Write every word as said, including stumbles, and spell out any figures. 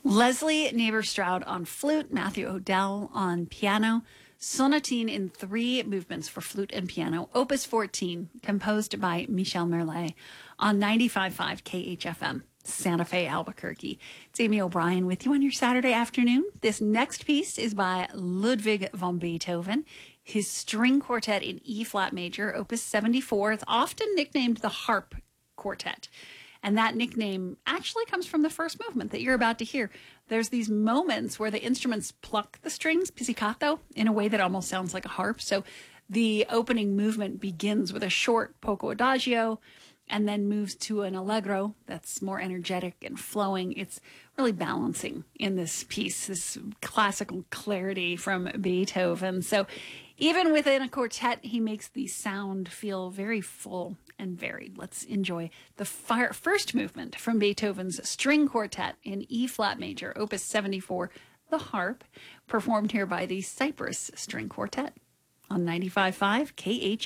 Leslie Neighbor-Stroud on flute, Matthew O'Dell on piano, sonatine in three movements for flute and piano, opus fourteen, composed by Michel Merlet on ninety-five point five K H F M, Santa Fe, Albuquerque. It's Amy O'Brien with you on your Saturday afternoon. This next piece is by Ludwig van Beethoven, his string quartet in E-flat major, opus seventy-four. It's often nicknamed the Harp Quartet. And that nickname actually comes from the first movement that you're about to hear. There's these moments where the instruments pluck the strings, pizzicato, in a way that almost sounds like a harp. So the opening movement begins with a short poco adagio and then moves to an allegro that's more energetic and flowing. It's really balancing in this piece, this classical clarity from Beethoven. So even within a quartet, he makes the sound feel very full and varied. Let's enjoy the fire, first movement from Beethoven's string quartet in E-flat major, opus seventy-four, the harp, performed here by the Cyprus String Quartet on ninety-five point five K H.